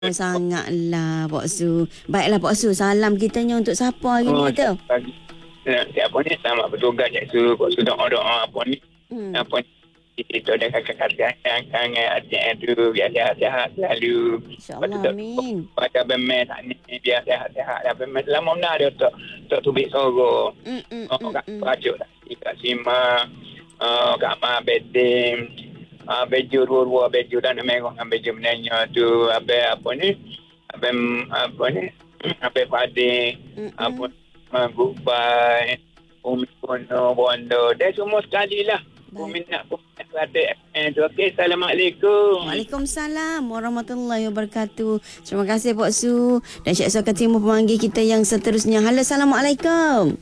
Sangatlah Pak Su. Baiklah Pak Su, salam kitanya untuk siapa hari ni tu? Apa ni sama bertugas cikgu kok sudah doa apa ni. Apa ni kita ada kakak-kakak yang adik tu biar sihat selalu. InsyaAllah, amin. Pada bemes tak ni biar sihat-sihat. Dah bemes lama mana dia tak tubik sorok. Kat bajuk tak. Kat Sima, kat Ma Beding. Baju dua-dua baju dan merah dengan baju menanya tu apa ni padi Gubai Umi Kono Bondo dia semua sekali lah. Umi nak kata tu. Okey, Assalamualaikum. Waalaikumsalam warahmatullahi wabarakatuh. Terima kasih Pak Su. Dan Syed Su akan terima pemanggil kita yang seterusnya. Halo, Assalamualaikum.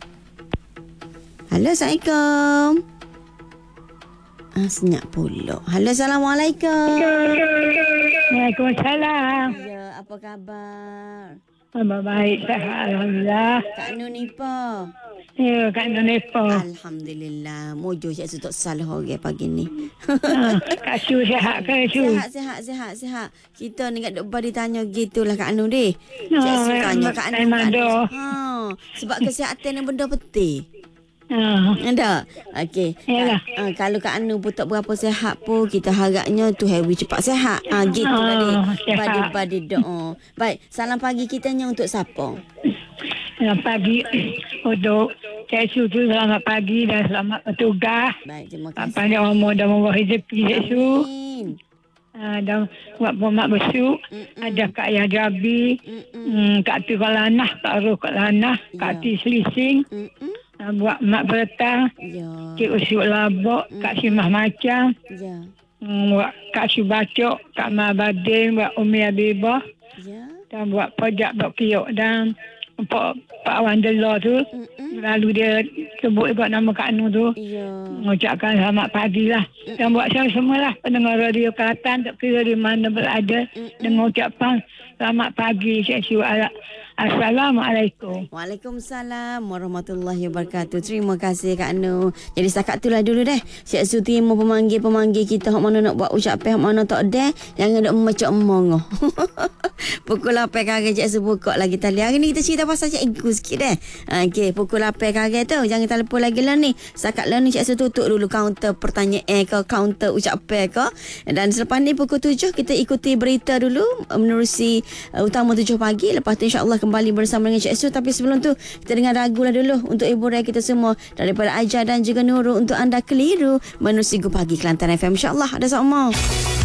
Halo, Assalamualaikum. Senyap pula. Halo, Assalamualaikum. Waalaikumsalam. Ya, apa khabar? Baik, sihat. Alhamdulillah. Kak Nur ni apa? Ya, Kak Nur Nepo. Alhamdulillah. Mojo Cik Su tak salah orang pagi ni. Kak Su sihat ke Su? Sihat. Kita ni kat depan ditanya gitulah Kak Nur deh. Cik Su tanya Kak Nur. Sebab kesihatan yang benda penting. Ada. Okey. Kalau Kak Anu pun tak berapa sihat pun, kita harapnya tu Hewi cepat sihat. Gitulah dia. Badi doa. Baik, salam pagi kitanya untuk siapa? Selamat pagi untuk Cik Su tu, selamat pagi dan selamat bertugas. Baik, terima kasih. Panjang umur dan membawa rezeki Cik Su. Amin. Dan buat pemak besuk. Ada Kak Ayah Jabi, Kak Tu Kalanah, Kak Ruh Kalanah, Kak Ti Selising. Buat Mak Beretang, Cik Usuk Labok, Kak Simah Macam, buat Kak Subacok, Kak Mabadin, buat Umi Habibah, dan buat Pojak Bok Kiok dan Pak Wandela tu. Lalu dia sebut juga nama Kak Anu tu. Mengucapkan selamat pagi lah. Dan buat saya semualah pendengar radio Kelantan, tak kira di mana berada, dengan ucapan selamat pagi. Assalamualaikum. Waalaikumsalam warahmatullahi wabarakatuh. Terima kasih Kak Anu. Jadi setakat itulah dulu deh. Syed Su terima pemanggil kita. Hak mana nak buat ucapan, hak mana tak ada. Jangan nak memecok emongoh. Pukul 8 kali Syed Su buka lagi tali. Hari ni kita cerita pasal cikgu sikit deh. Okey, pukul 8 kali tu. Jangan telefon lagi lah ni. Setakat lah ni Syed Su tutup dulu kaunter pertanyaan ke, kaunter ucapan ke. Dan selepas ni pukul 7 kita ikuti berita dulu menerusi utama 7 pagi. Lepas tu insya-Allah kembali bersama dengan Cik Su. Tapi sebelum tu kita dengar lagu lah dulu untuk hiburan kita semua daripada Ajar dan juga Nurul untuk anda keliru menerusi Gu Pagi Kelantan FM. InsyaAllah ada sama.